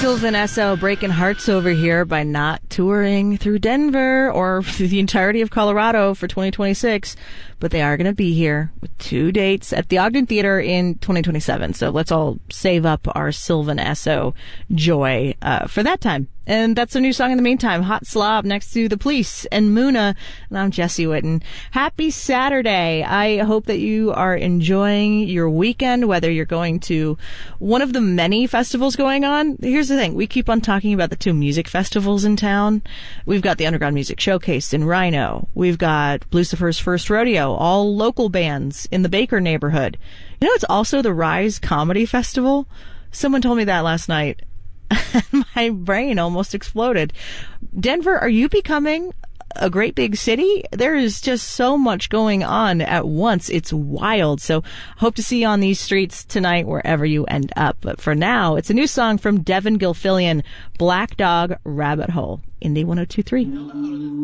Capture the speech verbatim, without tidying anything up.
Sylvan Esso breaking hearts over here by not touring through Denver or through the entirety of Colorado for twenty twenty-six, but they are going to be here with two dates at the Ogden Theater in twenty twenty-seven. So let's all save up our Sylvan Esso joy uh, for that time. And that's a new song in the meantime. Hot Slob next to The Police and Muna. And I'm Jesse Whitten. Happy Saturday. I hope that you are enjoying your weekend, whether you're going to one of the many festivals going on. Here's the thing. We keep on talking about the two music festivals in town. We've got the Underground Music Showcase in Rhino. We've got Lucifer's First Rodeo, all local bands in the Baker neighborhood. You know, it's also the Rise Comedy Festival. Someone told me that last night. My brain almost exploded. Denver, are you becoming a great big city? There is just so much going on at once. It's wild. So hope to see you on these streets tonight, wherever you end up. But for now, it's a new song from Devin Gilfillian, Black Dog Rabbit Hole, Indie one oh two three.